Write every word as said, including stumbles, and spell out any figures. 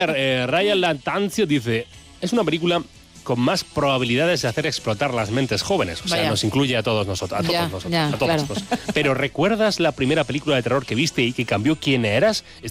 Eh, Ryan Latanzio dice, es una película con más probabilidades de hacer explotar las mentes jóvenes. O sea, Vaya. nos incluye a todos nosotros, a todos Ya, nosotros, ya, a todos claro. nosotros. Pero ¿recuerdas la primera película de terror que viste y que cambió quién eras?